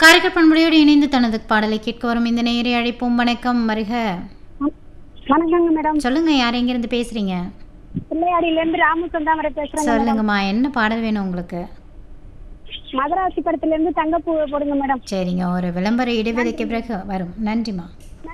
காரைக்கால் பண்புடையோடு இணைந்து தனது பாடலை கேட்க வரும் இந்த நேயரை அழைப்போம். வணக்கம், வருக. வணக்கங்க மேடம். சொல்லுங்க, யார் எங்கிருந்து பேசுறீங்க? பிள்ளையாடியிலிருந்து ராமச்சந்திரன் பேசுறேன். சொல்லுங்கம்மா, என்ன பாடல் வேணும் உங்களுக்கு? மதராசி படத்துல இருந்து தங்கப்பூ போடுங்க மேடம். சரிங்க, ஒரு விளம்பர இடைவெளிக்கு பிறகு வரும். நன்றிம்மா.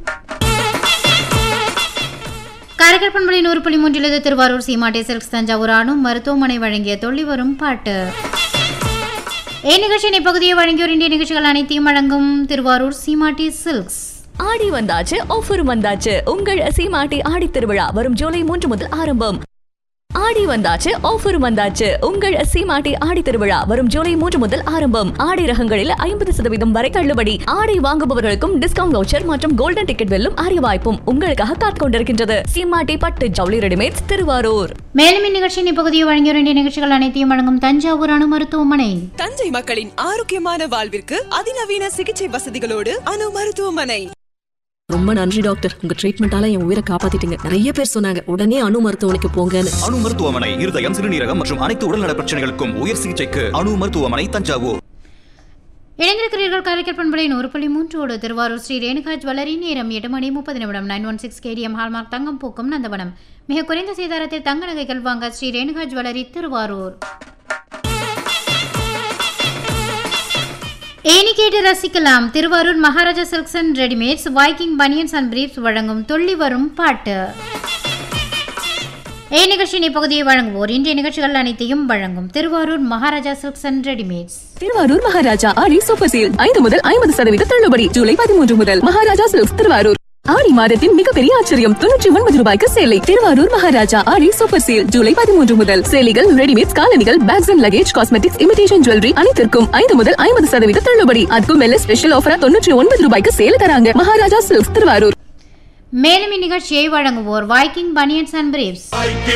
காரைக்கால் பண்பலை 100.3 திருவாரூர் சீமாட்டி சில்க்ஸ் தஞ்சாவூர் அணு மருத்துவமனை வழங்கிய தொல்லி வரும் பாட்டு. நிகழ்ச்சியின் இப்பகுதியை வழங்கியோர் இந்திய நிகழ்ச்சிகள் அனைத்தையும் வழங்கும் திருவாரூர் சீமாட்டி சில்க்ஸ். ஆடி வந்தாச்சு, ஆஃபர் வந்தாச்சு. உங்கள் சீமாட்டி ஆடி திருவிழா வரும் ஜூலை 3 முதல் ஆரம்பம். ஆடி வந்தாச்சு, ஆஃபர் வந்தாச்சு. உங்கள் சீமாட்டி ஆடி திருவிழா வரும் ஜூலை 3 முதல் ஆரம்பம். ஆடி ரகங்களில் 50% வரை தள்ளுபடி. ஆடை வாங்குபவர்களுக்கும் டிஸ்கவுண்ட் வவுச்சர் மற்றும் கோல்டன் டிக்கெட் வெல்லும் அரிய வாய்ப்பும் உங்களுக்காக காத்துக் கொண்டிருக்கின்றது. சீமாட்டி பட்டு ஜவுளி ரெடிமேட்ஸ், திருவாரூர். மேலும் இந்நிகழ்ச்சியின் இப்பகுதியை வழங்கியோர் இந்திய நிகழ்ச்சிகள் அனைத்தையும் வழங்கும் தஞ்சாவூர் அணு மருத்துவமனை. தஞ்சை மக்களின் ஆரோக்கியமான வாழ்விற்கு அதிநவீன சிகிச்சை வசதிகளோடு அணு மருத்துவமனை. ரொம்ப நன்றி டாக்டர், உங்க ட்ரீட்மெண்டால என் உயிரை காப்பாத்திட்டீங்க. நிறைய பேர் சொன்னாங்க உடனே அணு மருத்துவமனைக்கு போங்கன்னு. அணு மருத்துவமனை இருதயம், சிறுநீரகம் மற்றும் அனைத்து உடல்நல பிரச்சனைகளுக்கும் உயர் சிகிச்சைக்கு அணு மருத்துவமனை, தஞ்சாவூர். இணைந்திருக்கிறீர்கள் காரைக்கால் பண்பலை 100.3 திருவாரூர் ஸ்ரீ ரேணுகா ஜுவல்லரி. நேரம் 8:30 916 KDM ஹால்மார்க் தங்கம் பூக்கும் நந்தவனம். மிக குறைந்த சேதாரத்தில் தங்க நகைகள் வாங்க ஸ்ரீ ரேணுகா ஜுவல்லரி, திருவாரூர். கேட்டு ரசிக்கலாம். Thiruvarur Maharaja silks and readymades, Viking banians and briefs வழங்கும் துள்ளி வரும் பாட்டு. நிகழ்ச்சியின் இப்பகுதியை வழங்குவோர் இன்றைய நிகழ்ச்சிகள் அனைத்தையும் வழங்கும் Thiruvarur Maharaja silks and readymades. Thiruvarur Maharaja Aadi super sale 5 முதல் 50% தள்ளுபடி ஜூலை 13 முதல். மகாராஜா சில்க்ஸ், திருவாரூர். ஆடி மாதத்தின் மிகப்பெரிய ஆச்சரியம், 99 ரூபாய்க்கு சேலை. திருவாரூர் மகாராஜா ஆடி சூப்பர் சேல் ஜூலை 13 முதல். சேலைகள், ரெடிமேட்ஸ், காலணிகள், packs and luggage, cosmetics, imitation jewellery அனைத்திற்கும் 5 முதல் 50% தள்ளுபடி. அதுக்கும் மேல ஸ்பெஷல் ஆஃபரா 99 ரூபாய்க்கு சேல தராங்க. மகாராஜா சில்க்ஸ், திருவாரூர். மேலும் இந்நிகழ்ச்சியை வழங்குவோர் வைக்கிங் பனியன்ஸ் அண்ட் பிரீப்ஸ்.